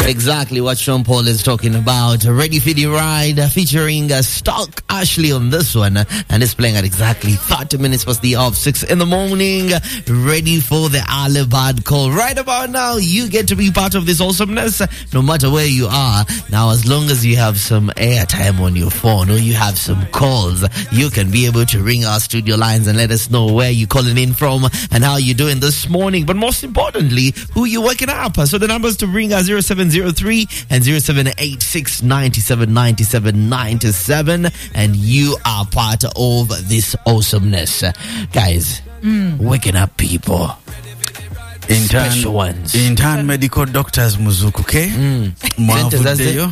Exactly what Sean Paul is talking about. Ready for the ride, featuring Stock Ashley on this one, and it's playing at exactly 30 minutes past the hour of 6 in the morning. Ready for the Alibad call. Right about now, you get to be part of this awesomeness, no matter where you are. Now, as long as you have some airtime on your phone or you have some calls, you can be able to ring our studio lines and let us know where you're calling in from and how you're doing this morning. But most importantly, who you're waking up. So the numbers to ring are 0703 and 0786 97 97 97, and you are part of this awesomeness. Guys, waking up people. Special ones. Intern medical doctors muzukuke. Mwavuddeyo.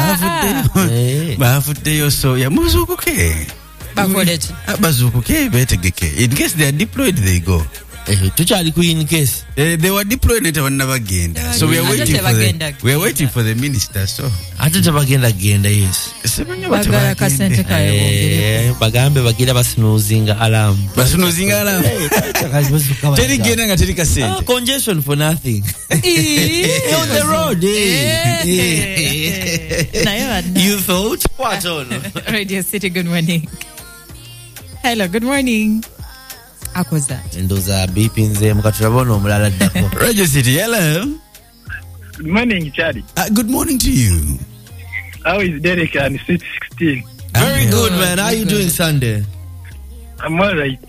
Bavuddeyo so ya muzukuke. Bazukuke betegeke. In case they are deployed, they go. Tuchali ku in case they were deployed at Vanavagenda. So we are waiting for the minister. So atete bagenda genda yes. Bagala kasente kayo. Bagambe bagira basunuzinga alarm. Teri genda nga teri kasente. Congestion for nothing. On the road. You thought what on? Radio City, good morning. Hello, good morning. Akoza. Ndoza bipinze mukatulabona omulala ddako. Radio City, hello. Good morning, Charlie. Good morning to you. How is Derek and 616? Very good, man. How are you doing Sunday? I'm alright.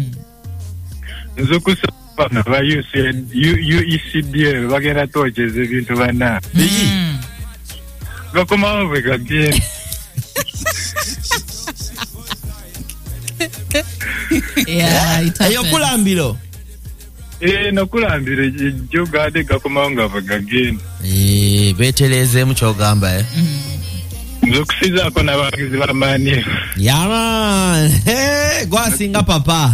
Nzokusa bana ba you ECDL bagenda tocheze ebintu bana. Gakoma over again. Yeah, Yokulambiro. Nokulambire jogade gakomanga bagagenda. Beteleze muchogamba Nzokusiza ko nabagizi bamani. Yaman. Gwasinga papa.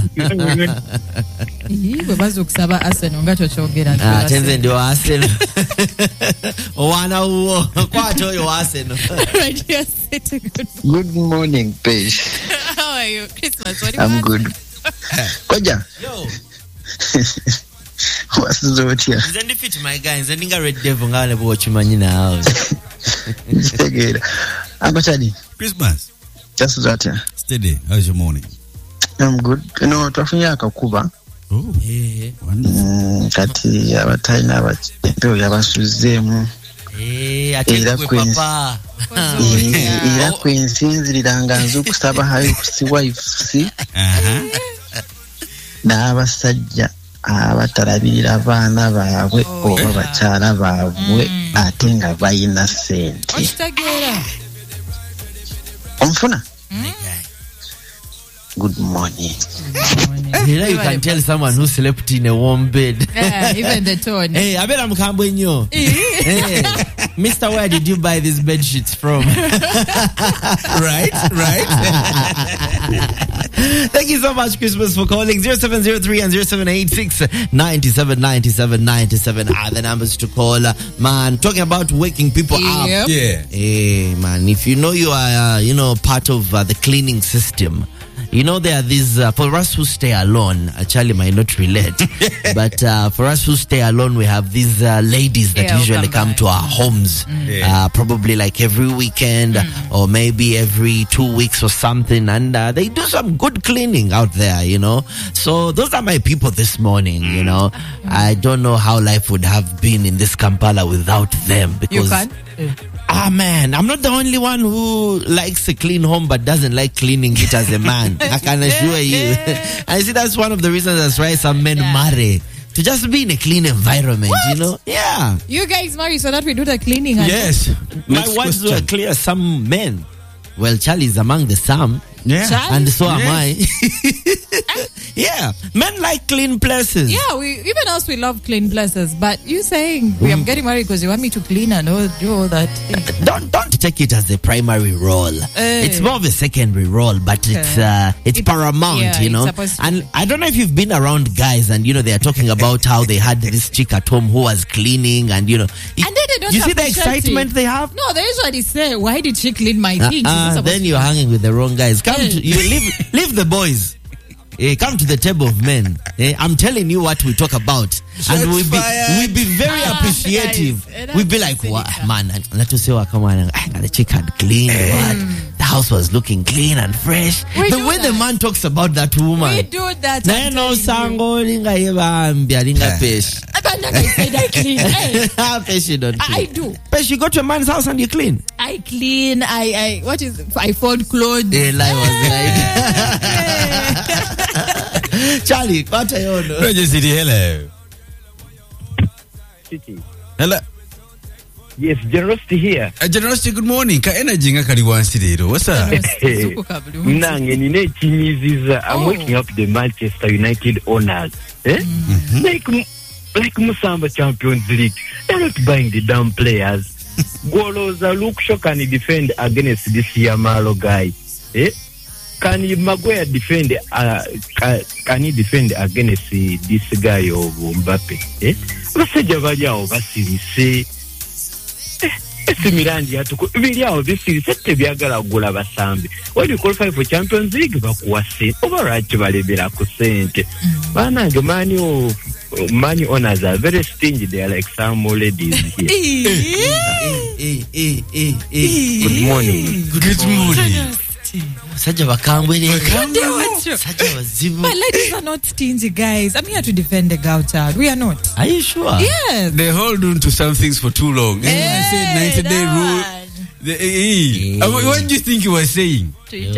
Bwe bazokusaba Arsenal ngacho kyogera. Tenze ndio Arsenal. Owana uwo kwacho yo Arsenal. Radio City, good morning, Paige. How are you? Christmas, what I'm good. Koja. Yo. What's the word here? Nzendi fit my guy. Nzendi nga Red Devil ngale bo chimanyi na house. Good. Abachadi. Christmas. Just that. Steady. How's your morning? I'm good. You know, twafunya akakuba. Oh. Yeah. Kati abatayina abachembe yabasuzemu. Ate kwe papa. Era kwensinziriranga nzukusaba hayo kusi wife. N'abasajja abatalabirira abaana baabwe oba bakyala baabwe ate nga bayina sente. Onfuna? Good morning. You can tell someone who slept in a warm bed. Even the tone. Hey, abela mukambwe nnyo. Hey, Mr. Where did you buy these bed sheets from? Right. Thank you so much, Christmas, for calling. 0703 and 0786 97 97 97 are the numbers to call. Man, talking about waking people up. Yeah. Hey, man, if you know you are, part of the cleaning system. You know, there are these, for us who stay alone, Charlie might not relate, but for us who stay alone, we have these ladies that usually come to our homes, probably like every weekend or maybe every 2 weeks or something, and they do some good cleaning out there, So those are my people this morning, I don't know how life would have been in this Kampala without them, because... You can? Man, I'm not the only one who likes a clean home but doesn't like cleaning it as a man. I can assure you. I see that's one of the reasons that's why some men marry. To just be in a clean environment, Yeah. You guys marry so that we do the cleaning. Yes. My wives were clear, some men. Well, Charlie is among the some. Yeah. Charlie? And so am I. Yeah. Men like clean places. Yeah, even us, we love clean places. But you saying we are getting married because you want me to clean and do all that. Don't take it as a primary role. It's more of a secondary role, but it's paramount, And I don't know if you've been around guys and, they are talking about how they had this chick at home who was cleaning and, And then they don't you see the excitement they have? No, they usually say, why did she clean my things? Then you're hanging with the wrong guys. You leave the boys. come to the table of men. I'm telling you what we talk about. And we'll be very appreciative. Guys, We'll be like, what, man, let us say, come on, the chick had cleaned. The house was looking clean and fresh. The way the man talks about that woman. We do that. No sango linga yebambia linga pesh. I clean. Hey. Pesh you don't clean. I do. Pesh, you go to a man's house and you clean. I clean. I fold clothes. Lie was right. Charlie, what are you on? Roger City, hello. City. Hello. Yes, Generosity here. Generosity, good morning. Ka energy nga kali wansi leero. What's up? Nange nine ekinyiziza. I'm waking up the Manchester United owners. Like Musamba Champions League. They're not buying the damn players. Gwoloza Luke Shaw can he defend against this Yamalo guy? Can Maguire defend? Can he defend against this guy of Mbappe? Basajja bali awo basirise. Mirandi atuko bili awo bisirise tebyagala kugula basambi. When you qualify for Champions League bakuwase overall balebera ku sente. Banange money owners are very stingy. They are like some ladies here. Good morning. Good morning. Saja bakambwele. But ladies are not stingy, guys. I'm here to defend the girl child. We are not. Are you sure? Yes. They hold on to some things for too long. I said 90-day rule. What do you think you were saying?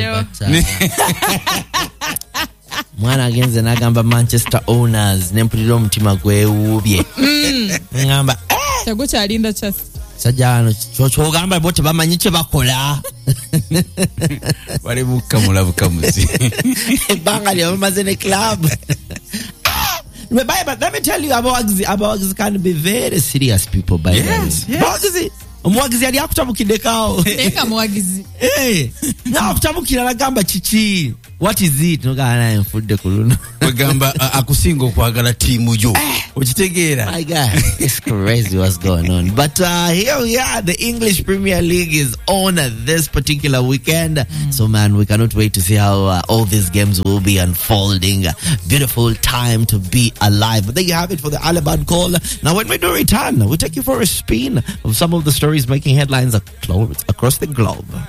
Mwana agenze nagamba Manchester owners nempulira omutima gwewubye. Ngamba Chago chalinda chasi. Sajano kyogamba bote bamanyi kye bakola. Wale mukamula bukamuzi. Banga lyo maze ne club. But let me tell you, Abawagizi can be very serious people, by the way. Yes. Omwagizi ali akutabukide kao. Eka mwagizi. Na akutabukira nagamba chichi. What is it? Nogana enfudde kuluna. Bagamba akusingo kwagala timu yo. Okitegeera. My God, it's crazy what's going on. But here we are. The English Premier League is on this particular weekend. So man, we cannot wait to see how all these games will be unfolding. Beautiful time to be alive. But there you have it for the Alabad call. Now when we do return, we'll take you for a spin of some of the stories making headlines across the globe.